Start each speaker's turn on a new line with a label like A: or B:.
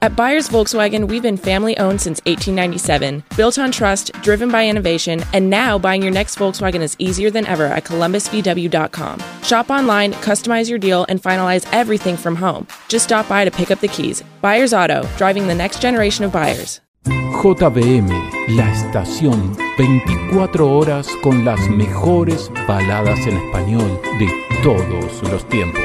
A: At Byers Volkswagen, we've been family-owned since 1897, built on trust, driven by innovation, and now buying your next Volkswagen is easier than ever at columbusvw.com. Shop online, customize your deal, and finalize everything from home. Just stop by to pick up the keys. Byers Auto, driving the next generation of buyers.
B: JBM, la estación 24 horas con las mejores baladas en español de todos los tiempos.